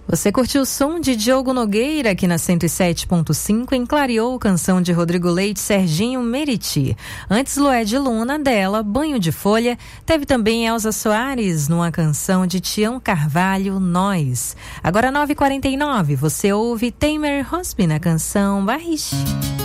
Você curtiu o som de Diogo Nogueira aqui na 107.5, em Clareou, canção de Rodrigo Leite, Serginho, Meriti. Antes, Lué de Luna, dela, Banho de Folha. Teve também Elza Soares, numa canção de Tião Carvalho, Nós. Agora 9h49, você ouve Tamer Hosby na canção Barriche.